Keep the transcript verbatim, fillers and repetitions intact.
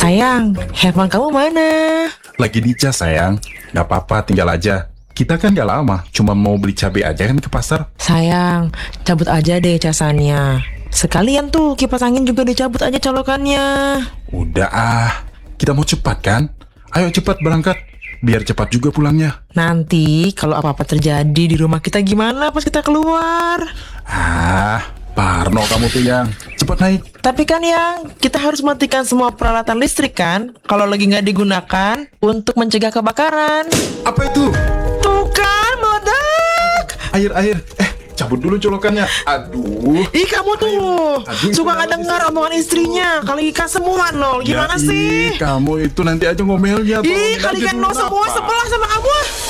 Sayang, handphone kamu mana? Lagi dicas sayang. Gak apa-apa, tinggal aja. Kita kan gak lama, cuma mau beli cabai aja kan ke pasar. Sayang, cabut aja deh casannya. Sekalian tuh kipas angin juga dicabut aja colokannya. Udah ah, kita mau cepat kan? Ayo cepat berangkat, biar cepat juga pulangnya. Nanti kalau apa-apa terjadi di rumah kita gimana pas kita keluar? Ah, Parno kamu tuh yang. Cepat naik. Tapi kan yang kita harus matikan semua peralatan listrik kan kalau lagi nggak digunakan untuk mencegah kebakaran. Apa itu? Tuh kan meledak. Air, air. Eh, cabut dulu colokannya. Aduh. Ih kamu tuh Aduh, suka itu nggak dengar omongan istrinya. Kalikan semua nol. Gimana Ya, sih? ih, kamu itu nanti aja ngomelnya. Ih tolongin aja kalikan dulu, nol semua kenapa? sebelah sama kamu.